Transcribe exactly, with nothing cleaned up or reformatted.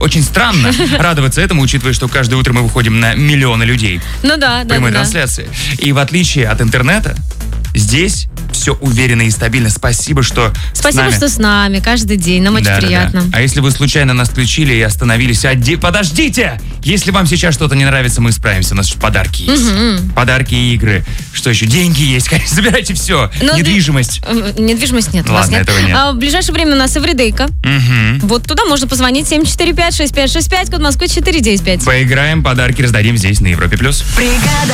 очень странно радоваться этому, учитывая, что каждое утро мы выходим на миллионы людей. Ну да, да, прямой да. трансляции. И в отличие от интернета, здесь все уверенно и стабильно. Спасибо, что Спасибо, с нами. что с нами каждый день. Нам очень Да, да, приятно. да. А если вы случайно нас включили и остановились, отде... подождите! Если вам сейчас что-то не нравится, мы справимся. У нас же подарки есть. Угу. Подарки и игры. Что еще? Деньги есть, конечно. Забирайте все. Но Недвижимость. Э, Недвижимость нет. у вас Ладно, нет. этого нет. А в ближайшее время у нас эвридейка. Угу. Вот туда можно позвонить семь четыре пять шесть пять шесть пять, код Москвы четыре девять пять. Поиграем, подарки раздадим здесь, на Европе+. плюс.